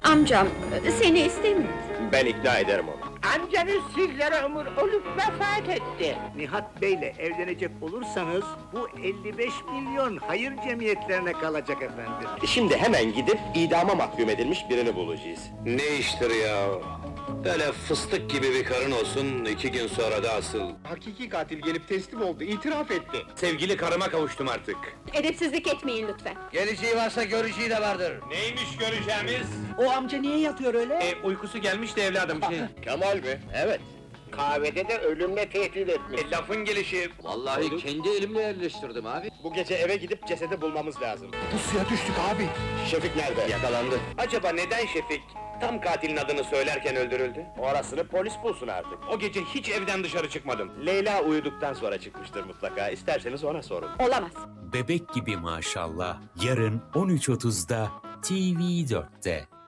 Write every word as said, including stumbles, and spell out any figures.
Amcam seni istemiyor. Ben ikna ederim onu. Amcanız sizlere ömür olup vefat etti. Nihat Bey'le evlenecek olursanız bu elli beş milyon hayır cemiyetlerine kalacak efendim. Şimdi hemen gidip idama mahkum edilmiş birini bulacağız. Ne iştir ya? Öyle fıstık gibi bir karın olsun, iki gün sonra da asıl. Hakiki katil gelip teslim oldu, itiraf etti. Sevgili karıma kavuştum artık. Edepsizlik etmeyin lütfen. Geleceği varsa göreceği de vardır. Neymiş göreceğimiz? O amca niye yatıyor öyle? E, uykusu gelmiş de evladım şey. Kemal mi? Evet. Kahvede de ölümle tehdit etmiş. E, lafın gelişi. Vallahi kendi elimle yerleştirdim abi. Bu gece eve gidip cesedi bulmamız lazım. Bu suya düştük abi. Şefik nerede? Yakalandı. Acaba neden Şefik tam katilin adını söylerken öldürüldü? Orasını polis bulsun artık. O gece hiç evden dışarı çıkmadım. Leyla uyuduktan sonra çıkmıştır mutlaka. İsterseniz ona sorun. Olamaz. Bebek gibi maşallah. Yarın on üç otuzda T V dörtte.